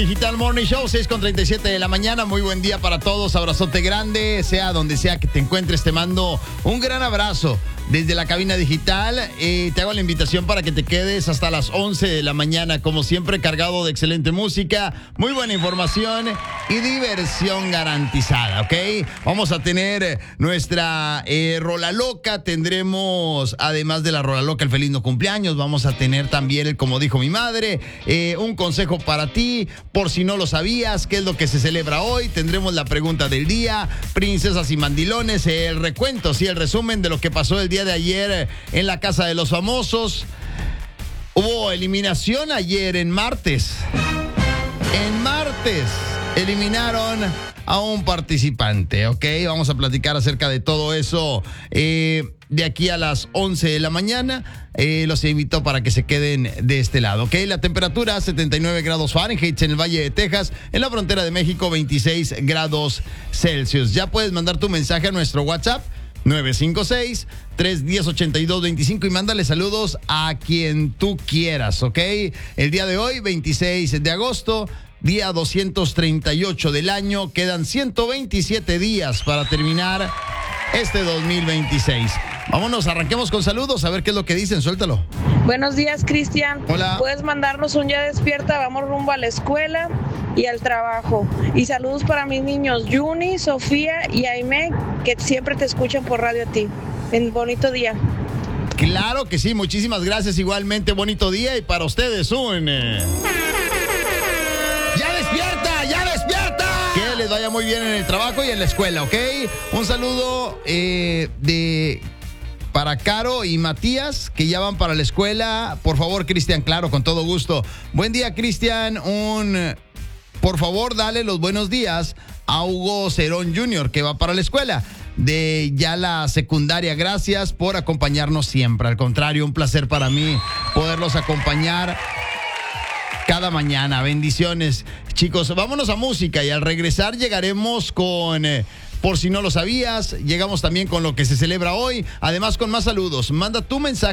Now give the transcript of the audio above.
Digital Morning Show, 6:37 de la mañana. Muy buen día para todos. Abrazote grande, sea donde sea que te encuentres. Te mando un gran abrazo desde la cabina digital. Te hago la invitación para que te quedes hasta las 11 de la mañana. Como siempre, cargado de excelente música, muy buena información y diversión garantizada, ¿ok? Vamos a tener nuestra Rola Loca. Tendremos, además de la Rola Loca, el feliz no cumpleaños. Vamos a tener también el como dijo mi madre, un consejo para ti. Por si no lo sabías, ¿qué es lo que se celebra hoy? Tendremos la pregunta del día, princesas y mandilones, el recuento, sí, el resumen de lo que pasó el día de ayer en la Casa de los Famosos. Hubo eliminación ayer en martes. En martes eliminaron a un participante, ¿ok? Vamos a platicar acerca de todo eso de aquí a las 11 de la mañana. Los invito para que se queden de este lado, ¿ok? La temperatura 79 grados Fahrenheit en el Valle de Texas, en la frontera de México 26 grados Celsius. Ya puedes mandar tu mensaje a nuestro WhatsApp 956-310-8225 y mándale saludos a quien tú quieras, ¿ok? El día de hoy, 26 de agosto, día 238 del año. Quedan 127 días para terminar este 2026. Vámonos, arranquemos con saludos, a ver qué es lo que dicen, suéltalo. Buenos días, Cristian. Hola. Puedes mandarnos un ya despierta, vamos rumbo a la escuela y al trabajo. Y saludos para mis niños, Juni, Sofía y Aime, que siempre te escuchan por radio a ti. Un bonito día. Claro que sí, muchísimas gracias, igualmente bonito día y para ustedes un... ¡Ya despierta! ¡Ya despierta! Que les vaya muy bien en el trabajo y en la escuela, ¿ok? Un saludo para Caro y Matías, que ya van para la escuela. Por favor, Cristian, claro, con todo gusto. Buen día, Cristian. Por favor, dale los buenos días a Hugo Cerón Jr., que va para la escuela de ya la secundaria. Gracias por acompañarnos siempre. Al contrario, un placer para mí poderlos acompañar cada mañana. Bendiciones, chicos. Vámonos a música y al regresar llegaremos con... por si no lo sabías, llegamos también con lo que se celebra hoy, además con más saludos. Manda tu mensaje